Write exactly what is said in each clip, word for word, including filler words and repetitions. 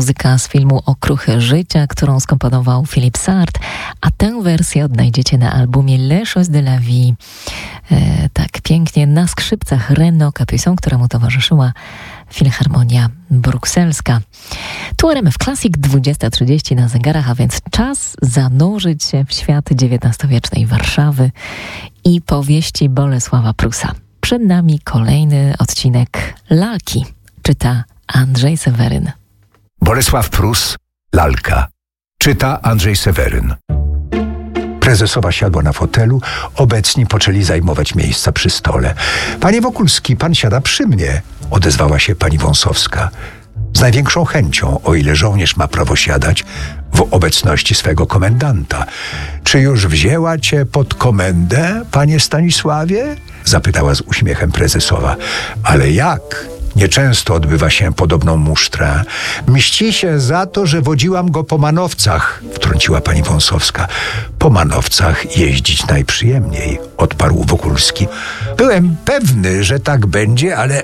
muzyka z filmu Okruchy życia, którą skomponował Philippe Sard, a tę wersję odnajdziecie na albumie Les Choses de la Vie. E, tak pięknie na skrzypcach Renaud Capuçon, któremu towarzyszyła Filharmonia Brukselska. Tu R M F Classic, dwudziesta trzydzieści na zegarach, a więc czas zanurzyć się w świat dziewiętnastowiecznej Warszawy i powieści Bolesława Prusa. Przed nami kolejny odcinek Lalki. Czyta Andrzej Seweryn. Bolesław Prus, Lalka. Czyta Andrzej Seweryn. Prezesowa siadła na fotelu, obecni poczęli zajmować miejsca przy stole. Panie Wokulski, pan siada przy mnie, odezwała się pani Wąsowska. Z największą chęcią, o ile żołnierz ma prawo siadać w obecności swego komendanta. Czy już wzięła cię pod komendę, panie Stanisławie? Zapytała z uśmiechem prezesowa. Ale jak? Nieczęsto odbywa się podobną musztrę. Mści się za to, że wodziłam go po manowcach, wtrąciła pani Wąsowska. Po manowcach jeździć najprzyjemniej, odparł Wokulski. Byłem pewny, że tak będzie, ale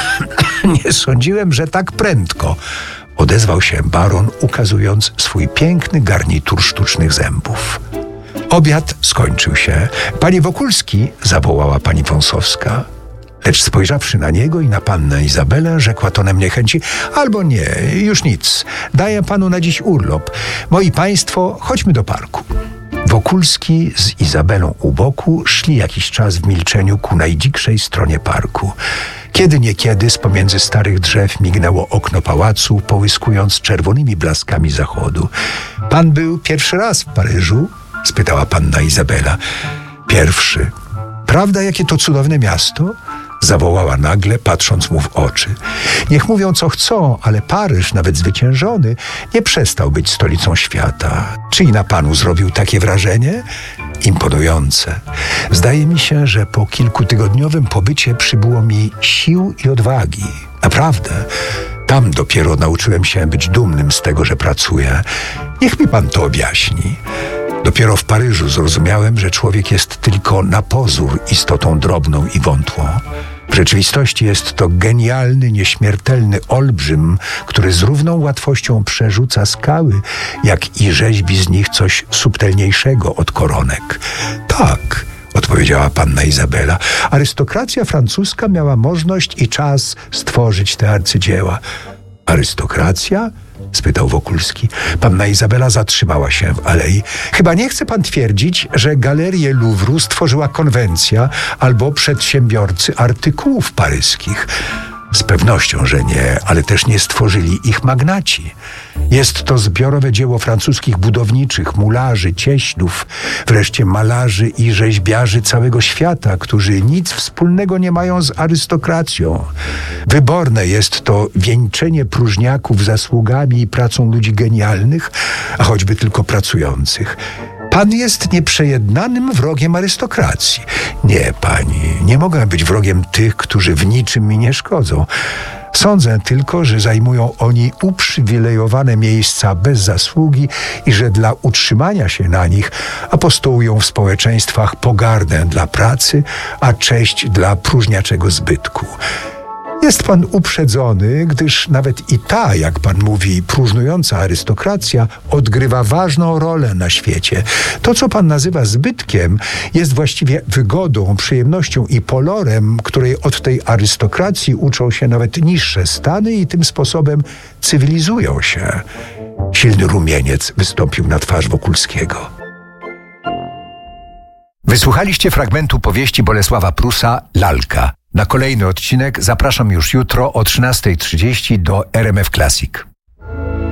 nie sądziłem, że tak prędko, odezwał się baron, ukazując swój piękny garnitur sztucznych zębów. Obiad skończył się. Panie Wokulski, zawołała pani Wąsowska. Lecz spojrzawszy na niego i na pannę Izabelę, rzekła tonem niechęci: albo nie, już nic. Daję panu na dziś urlop. Moi państwo, chodźmy do parku. Wokulski z Izabelą u boku szli jakiś czas w milczeniu ku najdzikszej stronie parku. Kiedy niekiedy z pomiędzy starych drzew mignęło okno pałacu, połyskując czerwonymi blaskami zachodu. Pan był pierwszy raz w Paryżu? Spytała panna Izabela. Pierwszy. Prawda, jakie to cudowne miasto? Zawołała nagle, patrząc mu w oczy. Niech mówią co chcą, ale Paryż, nawet zwyciężony, nie przestał być stolicą świata. Czy i na panu zrobił takie wrażenie? Imponujące. Zdaje mi się, że po kilkutygodniowym pobycie przybyło mi sił i odwagi. Naprawdę. Tam dopiero nauczyłem się być dumnym z tego, że pracuję. Niech mi pan to objaśni. Dopiero w Paryżu zrozumiałem, że człowiek jest tylko na pozór istotą drobną i wątłą. W rzeczywistości jest to genialny, nieśmiertelny olbrzym, który z równą łatwością przerzuca skały, jak i rzeźbi z nich coś subtelniejszego od koronek. Tak, odpowiedziała panna Izabela. Arystokracja francuska miała możliwość i czas stworzyć te arcydzieła. Arystokracja? Spytał Wokulski. Panna Izabela zatrzymała się w alei. Chyba nie chce pan twierdzić, że galerię Luwru stworzyła konwencja albo przedsiębiorcy artykułów paryskich. Z pewnością, że nie, ale też nie stworzyli ich magnaci. Jest to zbiorowe dzieło francuskich budowniczych, mularzy, cieślów, wreszcie malarzy i rzeźbiarzy całego świata, którzy nic wspólnego nie mają z arystokracją. Wyborne jest to wieńczenie próżniaków zasługami i pracą ludzi genialnych, a choćby tylko pracujących. Pan jest nieprzejednanym wrogiem arystokracji. Nie, pani, nie mogę być wrogiem tych, którzy w niczym mi nie szkodzą. Sądzę tylko, że zajmują oni uprzywilejowane miejsca bez zasługi i że dla utrzymania się na nich apostołują w społeczeństwach pogardę dla pracy, a cześć dla próżniaczego zbytku. Jest pan uprzedzony, gdyż nawet i ta, jak pan mówi, próżnująca arystokracja odgrywa ważną rolę na świecie. To, co pan nazywa zbytkiem, jest właściwie wygodą, przyjemnością i polorem, której od tej arystokracji uczą się nawet niższe stany i tym sposobem cywilizują się. Silny rumieniec wystąpił na twarz Wokulskiego. Wysłuchaliście fragmentu powieści Bolesława Prusa Lalka. Na kolejny odcinek zapraszam już jutro o trzynasta trzydzieści do R M F Classic.